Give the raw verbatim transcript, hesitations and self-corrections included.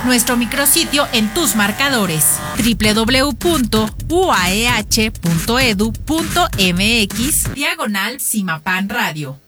nuestro micrositio en tus marcadores doble u doble u doble u punto u a e h punto e d u punto m x diagonal Simapan Radio.